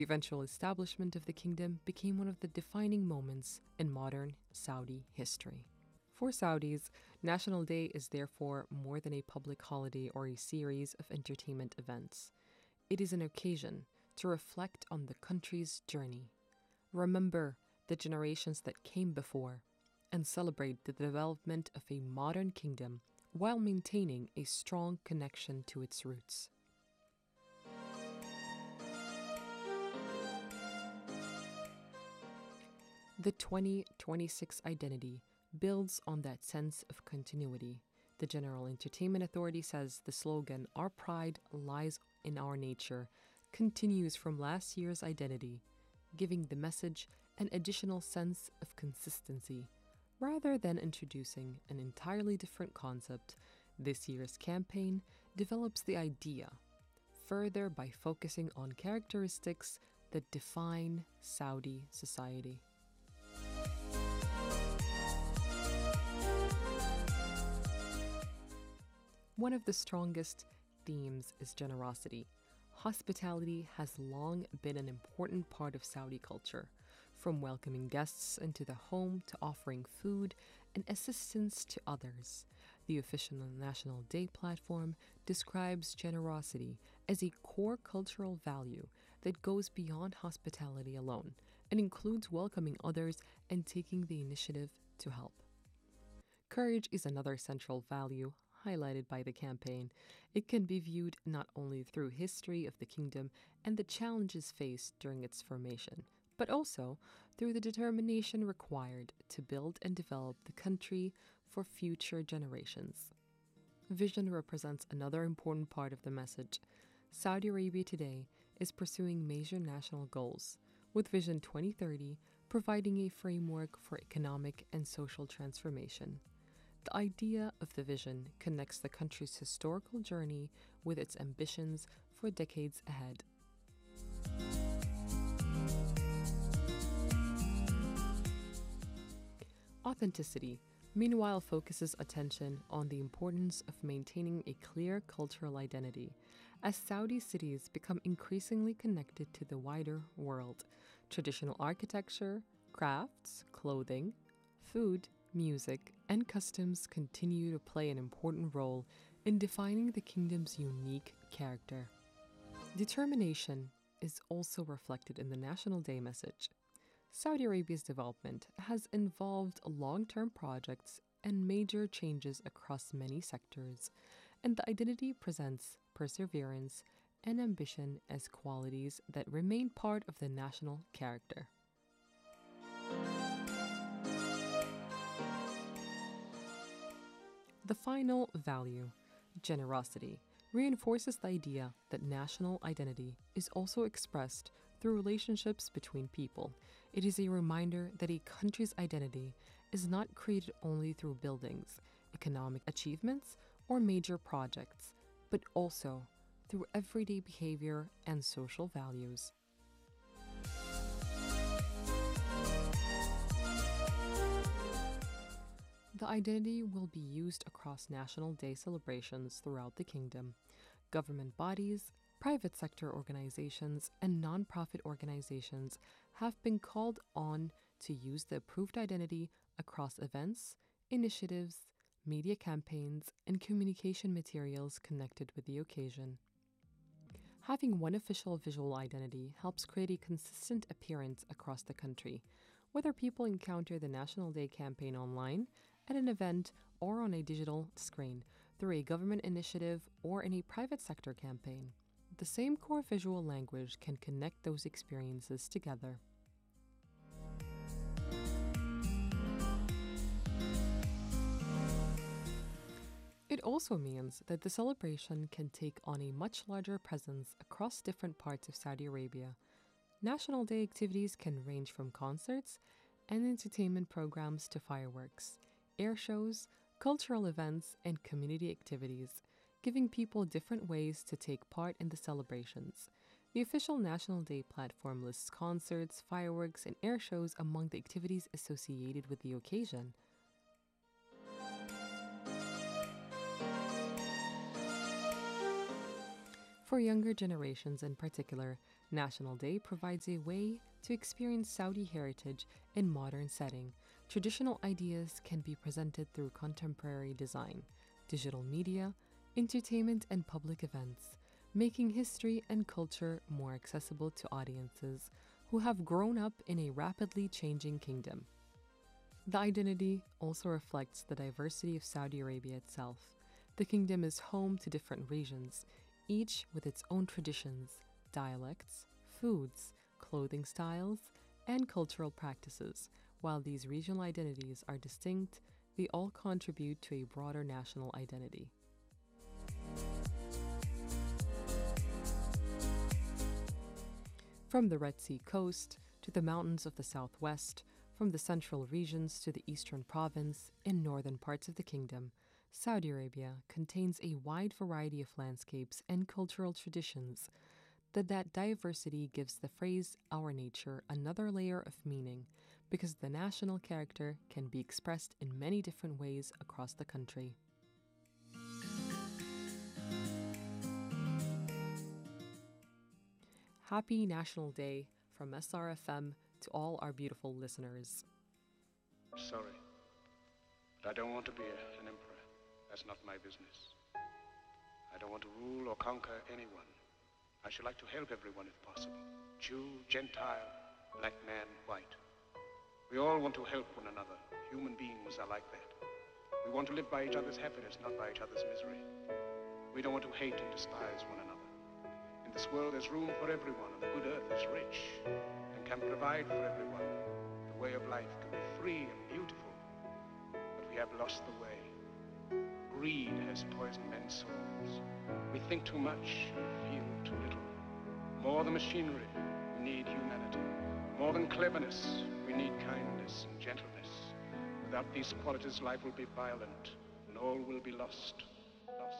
The eventual establishment of the kingdom became one of the defining moments in modern Saudi history. For Saudis, National Day is therefore more than a public holiday or a series of entertainment events. It is an occasion to reflect on the country's journey, remember the generations that came before, and celebrate the development of a modern kingdom while maintaining a strong connection to its roots. The 2026 identity builds on that sense of continuity. The General Entertainment Authority says the slogan, "Our pride lies in our nature," continues from last year's identity, giving the message an additional sense of consistency. Rather than introducing an entirely different concept, this year's campaign develops the idea further by focusing on characteristics that define Saudi society. One of the strongest themes is generosity. Hospitality has long been an important part of Saudi culture, from welcoming guests into the home to offering food and assistance to others. The official National Day platform describes generosity as a core cultural value that goes beyond hospitality alone and includes welcoming others and taking the initiative to help. Courage is another central value highlighted by the campaign. It can be viewed not only through history of the kingdom and the challenges faced during its formation, but also through the determination required to build and develop the country for future generations. Vision represents another important part of the message. Saudi Arabia today is pursuing major national goals, with Vision 2030 providing a framework for economic and social transformation. The idea of the vision connects the country's historical journey with its ambitions for decades ahead. Authenticity, meanwhile, focuses attention on the importance of maintaining a clear cultural identity. As Saudi cities become increasingly connected to the wider world, traditional architecture, crafts, clothing, food, music, and customs continue to play an important role in defining the kingdom's unique character. Determination is also reflected in the National Day message. Saudi Arabia's development has involved long-term projects and major changes across many sectors, and the identity presents perseverance and ambition as qualities that remain part of the national character. The final value, generosity, reinforces the idea that national identity is also expressed through relationships between people. It is a reminder that a country's identity is not created only through buildings, economic achievements, or major projects, but also through everyday behavior and social values. The identity will be used across National Day celebrations throughout the kingdom. Government bodies, private sector organizations, and non-profit organizations have been called on to use the approved identity across events, initiatives, media campaigns, and communication materials connected with the occasion. Having one official visual identity helps create a consistent appearance across the country. Whether people encounter the National Day campaign online, at an event, or on a digital screen, through a government initiative or in a private sector campaign, the same core visual language can connect those experiences together. It also means that the celebration can take on a much larger presence across different parts of Saudi Arabia. National Day activities can range from concerts and entertainment programs to fireworks, air shows, cultural events, and community activities, giving people different ways to take part in the celebrations. The official National Day platform lists concerts, fireworks, and air shows among the activities associated with the occasion. For younger generations in particular, National Day provides a way to experience Saudi heritage in modern setting. Traditional ideas can be presented through contemporary design, digital media, entertainment, and public events, making history and culture more accessible to audiences who have grown up in a rapidly changing kingdom. The identity also reflects the diversity of Saudi Arabia itself. The kingdom is home to different regions, each with its own traditions, dialects, foods, clothing styles, and cultural practices. While these regional identities are distinct, they all contribute to a broader national identity. From the Red Sea coast to the mountains of the southwest, from the central regions to the eastern province in northern parts of the kingdom, Saudi Arabia contains a wide variety of landscapes and cultural traditions. That diversity gives the phrase our nature another layer of meaning because the national character can be expressed in many different ways across the country. Happy National Day from SRFM to all our beautiful listeners. Sorry, but I don't want to be an emperor. That's not my business. I don't want to rule or conquer anyone. I should like to help everyone if possible. Jew, Gentile, black man, white. We all want to help one another. Human beings are like that. We want to live by each other's happiness, not by each other's misery. We don't want to hate and despise one another. In this world there's room for everyone, and the good earth is rich and can provide for everyone. The way of life can be free and beautiful, but we have lost the way. Greed has poisoned men's souls. We think too much and feel too little. More than machinery, we need humanity. More than cleverness, we need kindness and gentleness. Without these qualities, life will be violent and all will be lost.